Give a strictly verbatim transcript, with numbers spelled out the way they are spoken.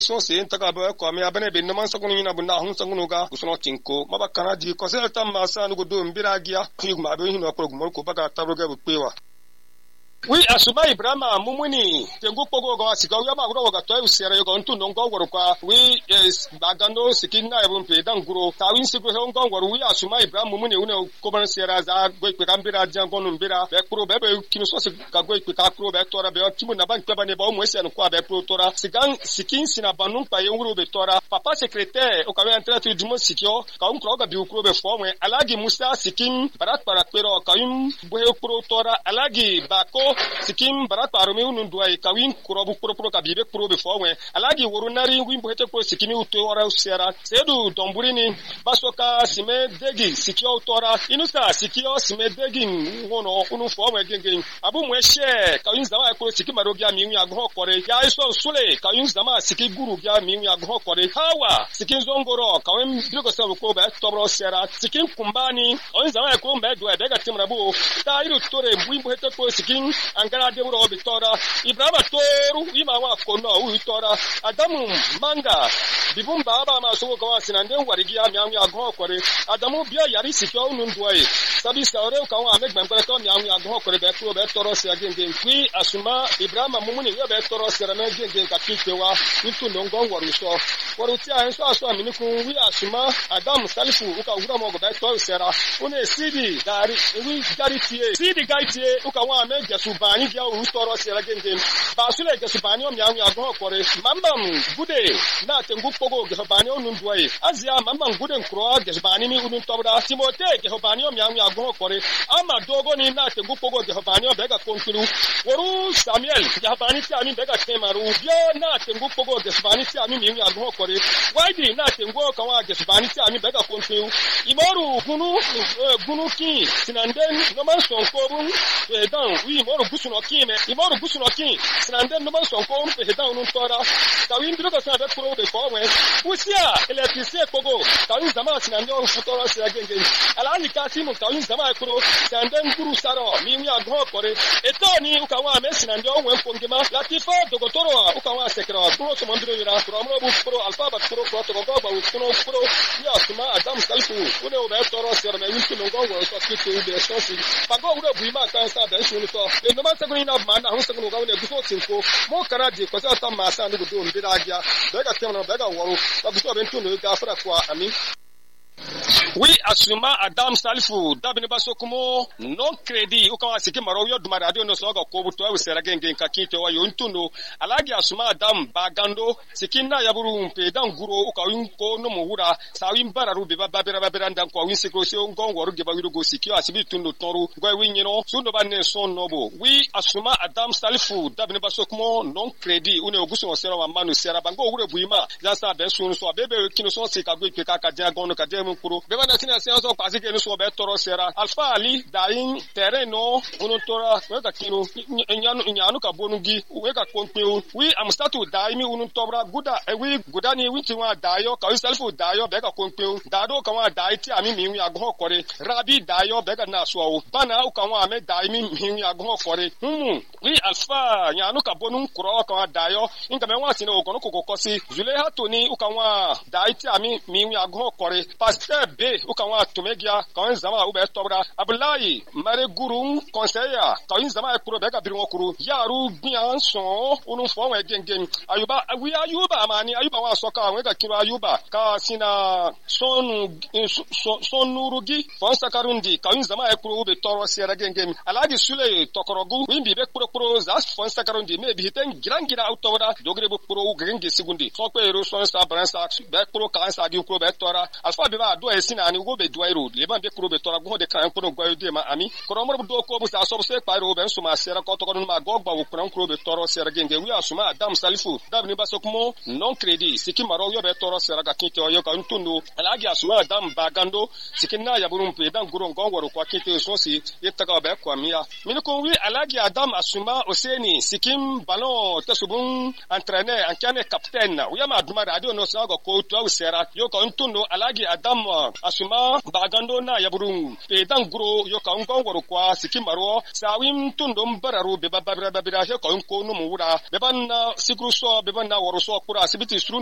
so se ntaka ba ko me abane be no man sakunu na bunda hun sakunu ga usuno tinko mabakana di ko se tam masa no do mbira gia ku ma be hinu akoro gumor ko baka tabroga bu pewa. Oui, asuma Ibrahima mumuni tengu pogo go asika uya ma gro ga to usere yo ntu nongo goro kwa we is bagando sikina ebun pe dan gro tawin siku he ngongo goro we asuma Ibrahima mumuni une ko ban sera za go pe kambira jango no mbira be pro be be kinu so ka go pe ka pro be tora be timu na ban pe ba ne ba mo ese no kwa be pro tora sigan sikin sina banun pa yenguro be tora papa secrétaire o ka be entrer du mo sikio ka un kro ga bi ukro be fo mo alagi musa sikin barat para pero ka un bo pro tora alagi bako sikim barat parumi unun duai kawin kurobu pro pro kabibe pro be fo wen alagi worunari wimbo hete pro sikimi uto ora usera sedu domburini basoka sime degi sikio tora inusa sikio sime degi ngono unu fo wen gengen abu mweshe kawin zama ko sikima rogia miwi agho kore ya iso sule kawin zama siki guru gya miwi agho kore hawa sikin zongoro kawin bigo sabu ko be tobro sera sikin kumbani on zama ko mbe duai bega timrabu ta iru tore wimbo hete pro sikin angara de wuro bitora Ibrahima toru ima wa kono u bitora Adamu manga bibum baba ma so ko sinande warigi ya miamu agho kore Adamu bia yari sikyo unun duai sabi saore ka wa meg membre to miamu agho kore be pro be toro se agenge kwi asuma Ibrahima mumuni yo be toro se na agenge ka kikewa nitu ndongo waru so waru ti an so aso amini ku wi asuma Adamu salifu uka wura mo go be to sera une sidi dari wi dari tie sidi gai tie uka wa me jesu bani ya u toro sera genge basule jesu bani o miamu agho kore mamam gude na tengu pogo jesu bani o nun duai azia mamam gude nkro jesu bani mi unun tobra timote jesu bani o miamu agho kore ama dogo ni na tengu pogo jesu bani o bega kontinu woru Samuel jesu bani ti ami bega temaru bia na tengu pogo jesu bani ti ami miamu agho kore waidi na tengu kawa jesu bani ti ami bega kontinu imoru gunu gunu ki sinanden no man son ko bun e dan wi imoru gusuno kime imoru gusuno ki sinanden no man son ko pe dan unun tora tawin biro ka sa be pro be ko we usia electricité pogo tawin zama sinanden on futora se agenge ala ni kasi mo tawin zama pro sinanden guru saro mi mi agho kore etoni ukawa me sinanden on we pongema latifa dogotoro ukawa sekra pro so mondiro yira pro mo bu pro alfa ba pro pro to go ba uno pro ya suma adam salfu une o be toro se me winti no go wo so kiti be so si pago ure bu ma kan sa be so to e no ma se ni na ma na hu se no ga ne bu so tinko mo karaji ko sa ta ma sa ni do mbira agya be ga tem no be ga wo ba bu so be ntu no ga fra kwa ami. Oui, asuma Adam Salifu dabini baso kumo non credit ukawa siki maro yo dumara adio no soga ko buto awu sera genge nkakite wa yo ntuno alagi asuma Adam bagando sikina yaburu mpe dan guro ukawin ko no muhura sawin bararu be babira babira ndan ko win sikosio ngongo ruge ba wirugo sikio asibi tundo toru gwa winyino sundo banne son nobo. Oui, asuma Adam Salifu dabini baso kumo non credit une oguso sera wa manu sera bango ure buima jasa be sunu so bebe kino so sika gwe pe kaka dia gono ka dia kuro beba na tina senso kwasi ke no so be toro sera Alpha Ali dain terreno uno tora we ka kino nyanu nyanu ka bonugi we ka konpeu we am statu daimi uno tobra guda e we gudani winti wa dayo ka selfu dayo be ka konpeu dado ka wa dai ti ami mi agho kore rabi dayo be ka na so bana u ka wa me daimi mi agho kore hmm we Alpha nyanu ka bonu kuro ka wa dayo inga me wa sine ogono kokokosi zule hatoni u ka wa dai ti ami mi agho kore pasteur be ukawa tumegia kawin zama ube tobra Abdullahi mare guru conseiller kawin zama e pro bega biru okuru yaru bian son unu fo we gengen ayuba wi ayuba mani ayuba wa soka we ga kiro ayuba ka sina son son nurugi fon sakarundi kawin zama e pro ube toro sera gengen alagi sule tokorogu wimbi be pro pro zas fon sakarundi me bi hiten girangira autora dogre bu pro genge segundi so ko ero son sa bransa be pro kan sa gi pro be tora alfa be ba do esina ani go be duairo le ban be pro be tora go de kan ko no gwayo de ma ami ko mo do ko bu sa so se pa ro be suma sera ko to ko no ma go gba wo pro pro be toro sera genge wi asuma Adam Salifu dabni basokumo non credit siki maro yo be toro sera ga kite yo ka ntundo alagi asuma Adam bagando sikina ya burum pe dan guro ngongoro kwa kite so si yetaka be kwa mia min ko wi alagi Adam asuma oseni sikim ballon tesubun entraîneur ankane capitaine wi ma duma radio no sa go ko to sera yo ka ntundo alagi Adam asuma bagando na yaburung pe danguro yo ka ngong waru kwa sikimaro sawim tundum bararu be babira babira he ko ko no mura be ban sikruso be ban na waru so kura sibiti